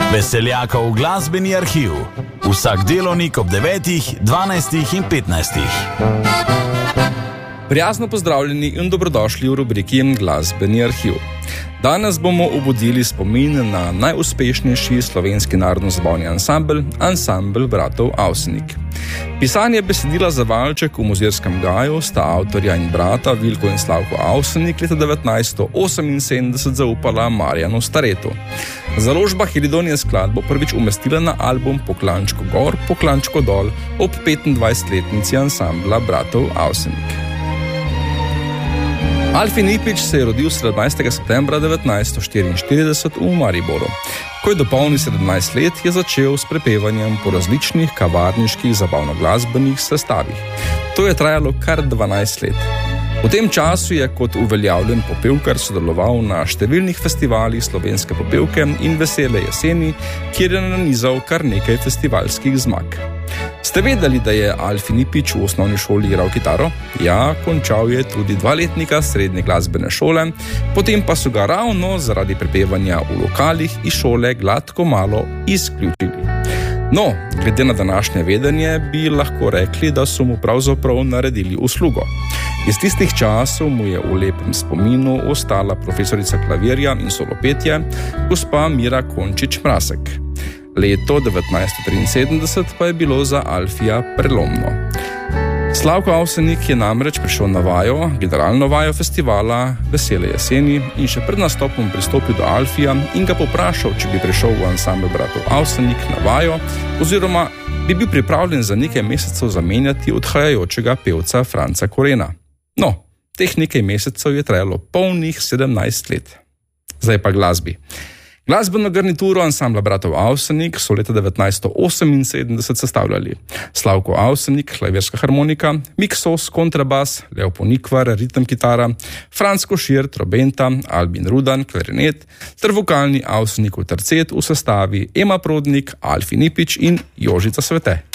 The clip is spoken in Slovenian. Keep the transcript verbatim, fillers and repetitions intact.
Veseljakov glasbeni arhiv. Vsak delovnik ob devetih, dvanajstih in petnajstih. Prijazno pozdravljeni in dobrodošli v rubriki Glasbeni arhiv. Danes bomo obudili spomin na najuspešnejši slovenski narodno-zabavni ansambel, ansambel bratov Avsenik. Pisanje besedila za valček v Mozirskem gaju sta avtorja in brata Vilko in Slavko Avsenik leta devetnajststo oseminsedemdeset zaupala Marjanu Staretu. Založba Hiridon je skladbo prvič umestila na album Poklančko gor, Poklančko dol ob petindvajsetletnici ansambla bratov Avsenik. Alfi Nipič se je rodil sedemnajstega septembra devetnajststo štiriinštirideset v Mariboru. Ko je dopolnil sedemnajst let, je začel s prepevanjem po različnih kavarniških zabavno-glasbenih sestavih. To je trajalo kar dvanajst let. V tem času je kot uveljavljen popevkar sodeloval na številnih festivalih slovenske popevke in Vesele jeseni, kjer je nanizal kar nekaj festivalskih zmag. Ste vedeli, da je Alfi Nipič v osnovni šoli igral kitaro? Ja, končal je tudi dva letnika srednje glasbene šole, potem pa so ga ravno zaradi prepevanja v lokalih iz šole gladko malo izključili. No, glede na današnje vedenje bi lahko rekli, da so mu pravzaprav naredili uslugo. Iz tistih časov mu je v lepem spominu ostala profesorica klavirja in solopetja, gospa Mira Končič-Mrasek. Leto devetnajststo triinsedemdeset pa je bilo za Alfija prelomno. Slavko Avsenik je namreč prišel na vajo, generalno vajo festivala Vesele jeseni in še pred nastopom pristopil do Alfija in ga poprašal, če bi prišel v ansambel bratov Avsenik na vajo oziroma bi bil pripravljen za nekaj mesecev zamenjati odhajajočega pevca Franca Korena. No, teh nekaj mesecev je trajalo polnih sedemnajst let. Zdaj pa glasbi. Glasbeno garnituro ansambla bratov Avsenik so leta devetnajststo oseminsedemdeset sestavljali Slavko Avsenik, klavirska harmonika, Mik Sos, kontrabas, Leo Ponikvar, ritem kitara, Franc Košir, trobenta, Albin Rudan, klarinet, ter vokalni Avsenikov tercet v sestavi Ema Prodnik, Alfi Nipič in Jožica Svete.